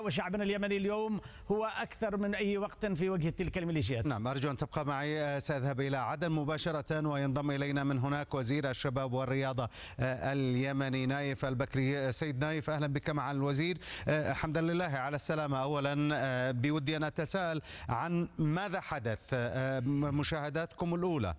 وشعبنا اليمني اليوم هو أكثر من أي وقت في وجه تلك الميليشيات. نعم، أرجو أن تبقى معي. سأذهب إلى عدن مباشرة وينضم إلينا من هناك وزير الشباب والرياضة اليمني نايف البكري. سيد نايف، أهلا بك مع الوزير. حمدا لله على السلامة. أولا بودي أن أتساءل عن ماذا حدث، مشاهداتكم الأولى.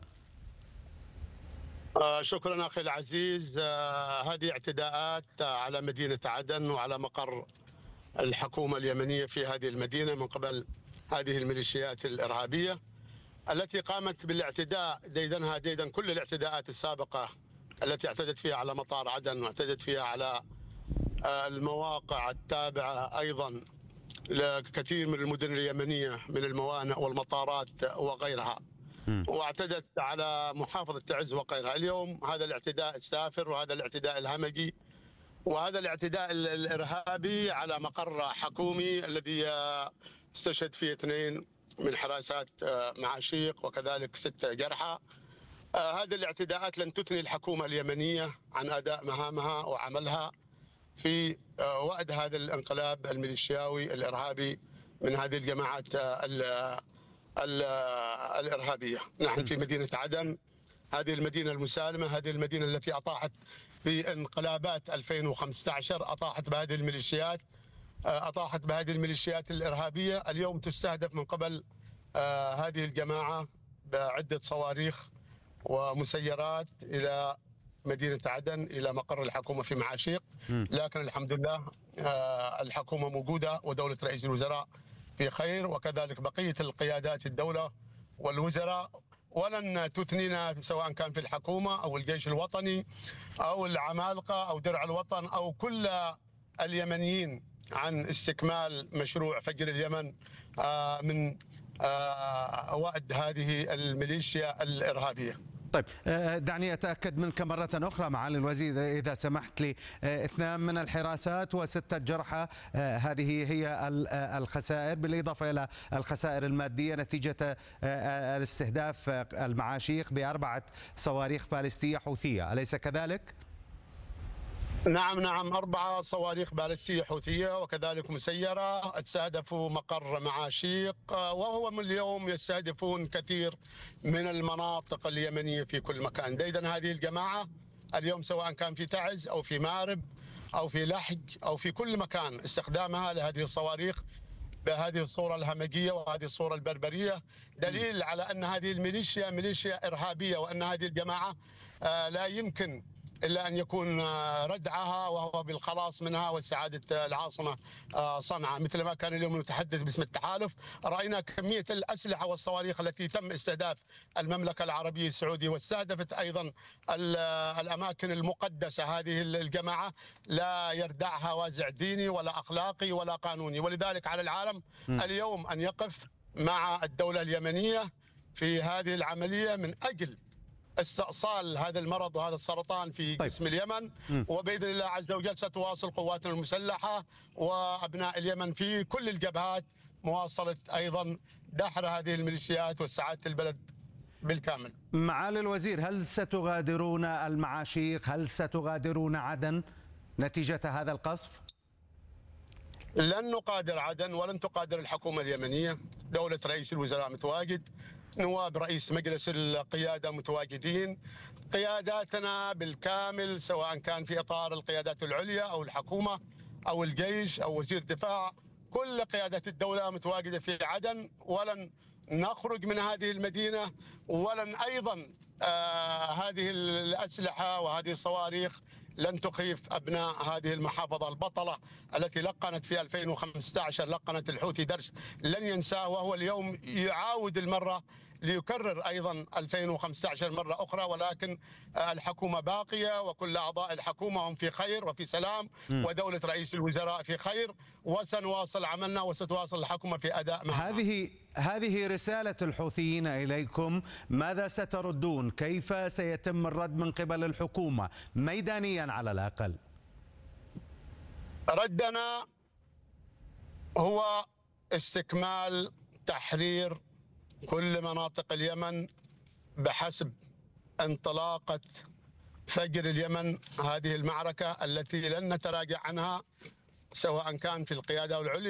شكرا أخي العزيز. هذه اعتداءات على مدينة عدن وعلى مقر الحكومة اليمنية في هذه المدينة من قبل هذه الميليشيات الإرهابية التي قامت بالاعتداء ديدنها ديدن كل الاعتداءات السابقة التي اعتدت فيها على مطار عدن واعتدت فيها على المواقع التابعة أيضا لكثير من المدن اليمنية من الموانئ والمطارات وغيرها، واعتدت على محافظة تعز وغيرها. اليوم هذا الاعتداء السافر وهذا الاعتداء الهمجي وهذا الاعتداء الإرهابي على مقر حكومي الذي استشهد فيه 2 من حراسات معاشيق وكذلك 6 جرحى. هذه الاعتداءات لن تثني الحكومة اليمنية عن أداء مهامها وعملها في وأد هذا الانقلاب الميليشياوي الإرهابي من هذه الجماعات الإرهابية. نحن في مدينة عدن، هذه المدينة المسالمة، هذه المدينة التي أطاحت في انقلابات 2015 أطاحت بهذه الميليشيات الإرهابية. اليوم تستهدف من قبل هذه الجماعة بعدة صواريخ ومسيرات إلى مدينة عدن إلى مقر الحكومة في معاشيق، لكن الحمد لله الحكومة موجودة ودولة رئيس الوزراء في خير وكذلك بقية القيادات الدولة والوزراء، ولن تثنينا سواء كان في الحكومة أو الجيش الوطني أو العمالقة أو درع الوطن أو كل اليمنيين عن استكمال مشروع فجر اليمن من وأد هذه الميليشيا الإرهابية. طيب، دعني أتأكد منك مرة أخرى معالي الوزير إذا سمحت لي. 2 من الحراسات و6 جرحى، هذه هي الخسائر بالإضافة إلى الخسائر المادية نتيجة الاستهداف المعاشيق ب4 صواريخ باليستية حوثية، أليس كذلك؟ نعم 4 صواريخ باليستية حوثية وكذلك مسيرة استهدفوا مقر معاشيق، وهو من اليوم يستهدفون كثير من المناطق اليمنية في كل مكان. ديدن هذه الجماعة اليوم سواء كان في تعز أو في مارب أو في لحج أو في كل مكان استخدامها لهذه الصواريخ بهذه الصورة الهمجية وهذه الصورة البربرية دليل على أن هذه الميليشيا ميليشيا إرهابية، وأن هذه الجماعة لا يمكن إلا أن يكون ردعها وهو بالخلاص منها واستعادة العاصمة صنعاء. مثل ما كان اليوم نتحدث باسم التحالف، رأينا كمية الأسلحة والصواريخ التي تم استهداف المملكة العربية السعودية واستهدفت أيضا الأماكن المقدسة. هذه الجماعة لا يردعها وازع ديني ولا أخلاقي ولا قانوني، ولذلك على العالم اليوم أن يقف مع الدولة اليمنية في هذه العملية من أجل استئصال هذا المرض وهذا السرطان في جسم اليمن. وبإذن الله عز وجل ستواصل قواتنا المسلحة وأبناء اليمن في كل الجبهات مواصلة أيضا دحر هذه الميليشيات واستعادة البلد بالكامل. معالي الوزير، هل ستغادرون المعاشيق؟ هل ستغادرون عدن نتيجة هذا القصف؟ لن نقادر عدن ولن تقادر الحكومة اليمنية. دولة رئيس الوزراء متواجد، نواب رئيس مجلس القيادة متواجدين، قياداتنا بالكامل سواء كان في إطار القيادات العليا أو الحكومة أو الجيش أو وزير الدفاع، كل قيادات الدولة متواجدة في عدن، ولن نخرج من هذه المدينة، ولن أيضا هذه الأسلحة وهذه الصواريخ لن تخيف أبناء هذه المحافظة البطلة التي لقنت في 2015 لقنت الحوثي درس لن ينساه، وهو اليوم يعاود المرة ليكرر أيضا 2015 مرة أخرى. ولكن الحكومة باقية وكل أعضاء الحكومة هم في خير وفي سلام ودولة رئيس الوزراء في خير، وسنواصل عملنا وستواصل الحكومة في أداء مهامها. هذه رسالة الحوثيين إليكم، ماذا ستردون؟ كيف سيتم الرد من قبل الحكومة ميدانيا على الأقل؟ ردنا هو استكمال تحرير كل مناطق اليمن بحسب انطلاقة فجر اليمن. هذه المعركة التي لن نتراجع عنها سواء كان في القيادة العليا